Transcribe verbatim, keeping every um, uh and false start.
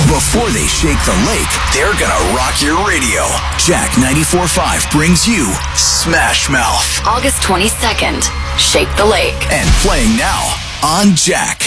Before they shake the lake, they're gonna rock your radio. Jack ninety-four point five brings you Smash Mouth. August twenty-second, Shake the Lake. And playing now on Jack.